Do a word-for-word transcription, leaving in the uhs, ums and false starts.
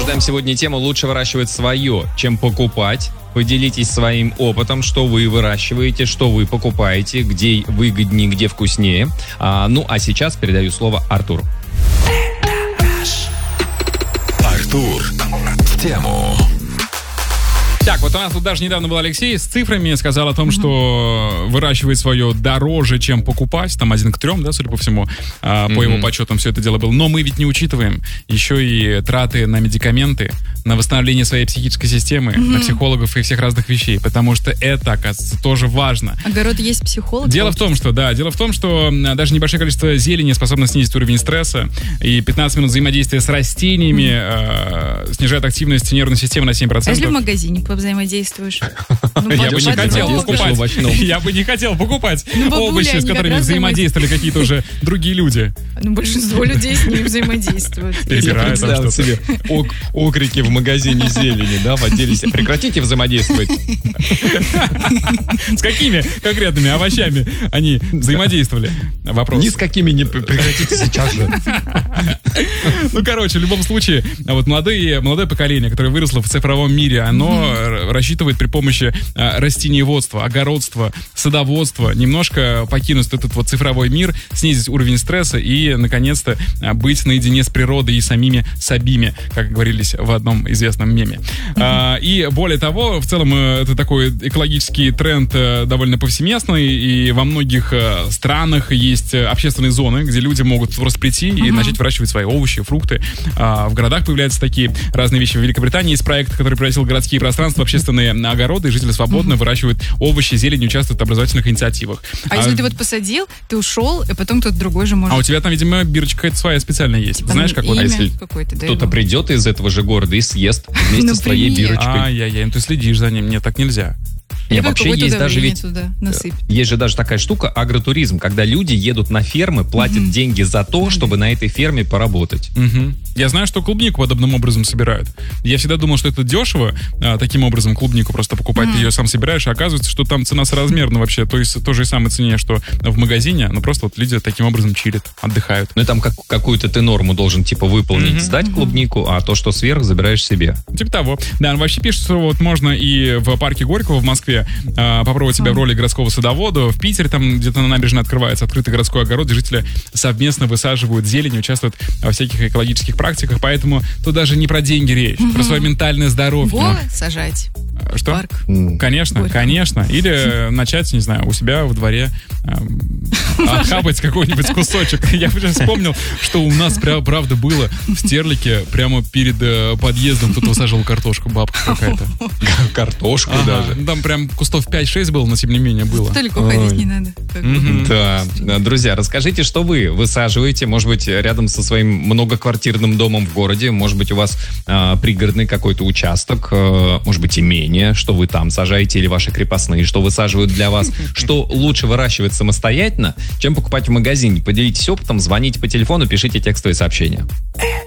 Обсуждаем сегодня тему «Лучше выращивать свое, чем покупать». Поделитесь своим опытом, что вы выращиваете, что вы покупаете, где выгоднее, где вкуснее. А, ну, а сейчас передаю слово Артуру. Артур в тему. Так, вот у нас тут даже недавно был Алексей с цифрами, сказал о том, что выращивает свое дороже, чем покупать, там один к трем, да, судя по всему, а, по mm-hmm. его подсчетам все это дело было. Но мы ведь не учитываем еще и траты на медикаменты, на восстановление своей психической системы, mm-hmm. на психологов и всех разных вещей, потому что это, оказывается, тоже важно. Огород есть психолог? Дело в том, что, да, дело в том, что даже небольшое количество зелени способно снизить уровень стресса, и пятнадцать минут взаимодействия с растениями mm-hmm. э, снижает активность нервной системы на семь процентов. А если в магазине взаимодействуешь? Ну, я бы не хотел покупать. Я бы не хотел покупать овощи, с которыми взаимодействовали какие-то уже другие люди. Ну, большинство людей с ними взаимодействуют. Перебирают там что-то. Себе окрики в магазине зелени, да, в отделе. Прекратите взаимодействовать. С какими конкретными овощами они взаимодействовали? Вопрос. Ни с какими не прекратите сейчас же. Ну, короче, в любом случае, вот молодые, молодое поколение, которое выросло в цифровом мире, оно рассчитывает при помощи а, растениеводства, огородства, садоводства немножко покинуть этот вот цифровой мир, снизить уровень стресса и, наконец-то, а, быть наедине с природой и самими собими, как говорились в одном известном меме. Mm-hmm. А, и более того, в целом, это такой экологический тренд а, довольно повсеместный, и во многих а, странах есть общественные зоны, где люди могут просто прийти mm-hmm. и начать выращивать свои овощи, фрукты. А, в городах появляются такие разные вещи. В Великобритании есть проект, который превратил городские пространства в общественные огороды, и жители свободно mm-hmm. выращивают овощи, зелень, участвуют в образовательных инициативах. А, а если ты вот посадил, ты ушел, и потом кто-то другой же может... А у тебя там, видимо, бирочка какая-то своя специальная есть. Типа знаешь, как вот... А если кто-то придет из этого же города и съест вместе с твоей бирочкой? Ай-яй-яй, ну ты следишь за ним. Нет, так нельзя. Нет, вообще есть даже ведь туда есть же даже такая штука агротуризм, когда люди едут на фермы, платят mm-hmm. деньги за то, mm-hmm. чтобы на этой ферме поработать. Mm-hmm. Я знаю, что клубнику подобным образом собирают. Я всегда думал, что это дешево, а, таким образом клубнику просто покупать, mm-hmm. ты ее сам собираешь, а оказывается, что там цена соразмерна вообще, то есть той же самой цене, что в магазине, но просто вот люди таким образом чилят, отдыхают. Ну и там как, какую-то ты норму должен типа выполнить, mm-hmm. сдать клубнику, а то, что сверх, забираешь себе. Типа того. Да, вообще пишут, что вот можно и в парке Горького в Москве а, попробовать себя в роли городского садовода. В Питере там где-то на набережной открывается открытый городской огород, где жители совместно высаживают зелень, участвуют во всяких экологических практиках, поэтому тут даже не про деньги речь, угу. про свое ментальное здоровье. Во, сажать. Что? Парк. Конечно, Горько. конечно. Или начать, не знаю, у себя во дворе эм, отхапать какой-нибудь кусочек. Я уже вспомнил, что у нас, правда, было в Стерлике прямо перед э, подъездом кто-то высаживал картошку, бабка какая-то. Картошку ага. даже? Там прям кустов пять-шесть было, но тем не менее было. Далеко ходить не надо. Mm-hmm. Да. Друзья, расскажите, что вы высаживаете, может быть, рядом со своим многоквартирным домом в городе, может быть, у вас э, пригородный какой-то участок, э, может быть, имение, что вы там сажаете, или ваши крепостные, что высаживают для вас, что лучше выращивать самостоятельно, чем покупать в магазине. Поделитесь опытом, звоните по телефону, пишите текстовые сообщения.